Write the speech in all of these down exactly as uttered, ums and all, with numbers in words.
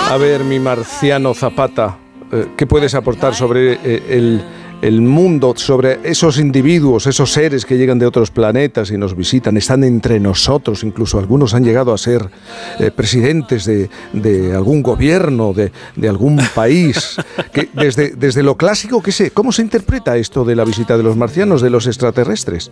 A ver, mi marciano Zapata, ¿qué puedes aportar sobre el, el mundo, sobre esos individuos, esos seres que llegan de otros planetas y nos visitan, están entre nosotros, incluso algunos han llegado a ser eh, presidentes de, de algún gobierno, de, de algún país? Que desde, desde lo clásico, ¿qué sé? ¿Cómo se interpreta esto de la visita de los marcianos, de los extraterrestres?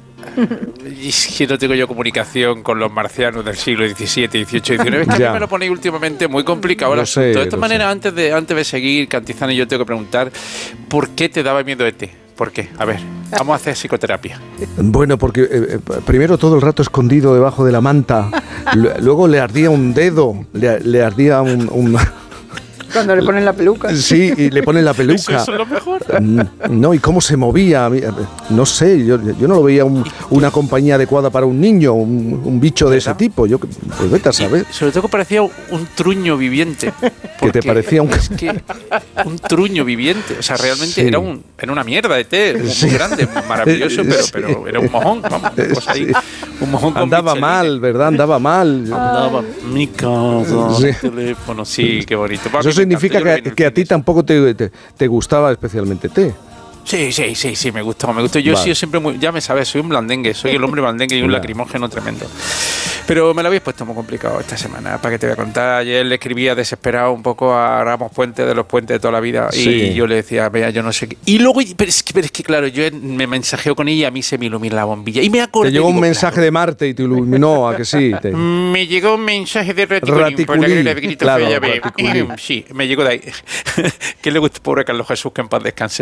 Es que no tengo yo comunicación con los marcianos del siglo diecisiete, dieciocho, diecinueve. Es que a mí me lo ponéis últimamente muy complicado el asunto. Sé, de esta manera, antes de, antes de seguir, Cantizano y yo tengo que preguntar, ¿por qué te daba miedo E T? ¿Por qué? A ver, vamos a hacer psicoterapia. Bueno, porque eh, primero todo el rato escondido debajo de la manta, luego le ardía un dedo, le, le ardía un... un Cuando le ponen la peluca. Sí, y le ponen la peluca. Eso, eso es lo mejor. No, y cómo se movía. No sé, yo, yo no lo veía un, una compañía adecuada para un niño, un, un bicho de ese tipo. Yo, pues vete a saber. Y sobre todo que parecía un truño viviente. ¿Qué te parecía un...? Es que un truño viviente. O sea, realmente sí. era, un, era una mierda de té. Muy, sí. muy grande, maravilloso, pero, sí. pero era un mojón. Vamos, una cosa ahí. Un mojón con Andaba mal, ¿verdad? Andaba mal. Andaba mi casa, sí. teléfono. Sí, qué bonito. Eso significa que, que a ti tampoco te, te, te gustaba especialmente té. Sí, sí, sí, sí, me gustó, me gustó. Yo vale. he sido siempre muy, ya me sabes, soy un blandengue, soy el hombre blandengue y un lacrimógeno tremendo. Pero me lo habéis puesto muy complicado esta semana, para que te voy a contar. Ayer le escribía desesperado un poco a Ramos Puente, de los puentes de toda la vida, sí. y yo le decía, vea, yo no sé qué. Y luego, pero es que, pero es que claro, yo me mensajeo con ella y a mí se me ilumina la bombilla. Y me acordé. Te llegó digo, un mensaje claro. de Marte y te iluminó, ¿a que sí? Te... Me llegó un mensaje de Raticulín. Raticulín, de claro, Raticulín. Sí, me llegó de ahí. Que le gusta, pobre Carlos Jesús, que en paz descanse.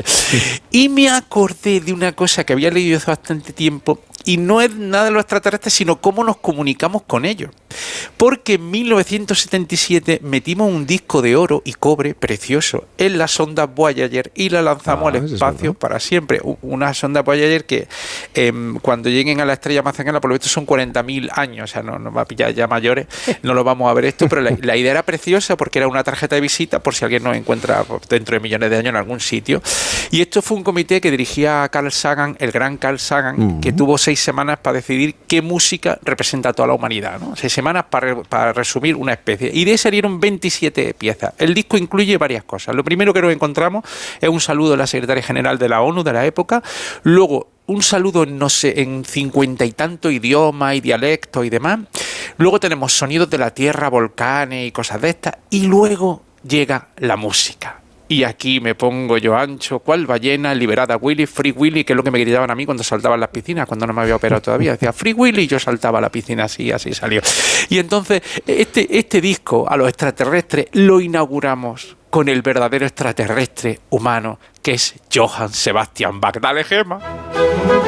Y me acordé de una cosa que había leído hace bastante tiempo, y no es nada de los extraterrestres, sino cómo nos comunicamos con ellos. Porque en mil novecientos setenta y siete metimos un disco de oro y cobre precioso en la sonda Voyager y la lanzamos ah, al espacio es para siempre. Una sonda Voyager que eh, cuando lleguen a la estrella más cercana, por lo visto son cuarenta mil años, o sea, no nos va a pillar ya mayores, no lo vamos a ver esto, pero la, la idea era preciosa porque era una tarjeta de visita por si alguien nos encuentra dentro de millones de años en algún sitio. Y esto fue un comité que dirigía a Carl Sagan, el gran Carl Sagan, uh-huh. que tuvo seis semanas para decidir qué música representa a toda la humanidad, ¿no? Seis semanas para, para resumir una especie. Y de ahí salieron veintisiete piezas. El disco incluye varias cosas. Lo primero que nos encontramos es un saludo a la secretaria general de la ONU de la época. Luego, un saludo en, no sé, en cincuenta y tantos idiomas y dialectos y demás. Luego tenemos sonidos de la tierra, volcanes y cosas de estas. Y luego llega la música. Y aquí me pongo yo ancho, ¿cuál ballena liberada Willy? Free Willy, que es lo que me gritaban a mí cuando saltaba en las piscinas, cuando no me había operado todavía. Decía Free Willy y yo saltaba a la piscina así, así salió. Y entonces este, este disco a los extraterrestres lo inauguramos con el verdadero extraterrestre humano, que es Johann Sebastian Bach. Dale, Gemma.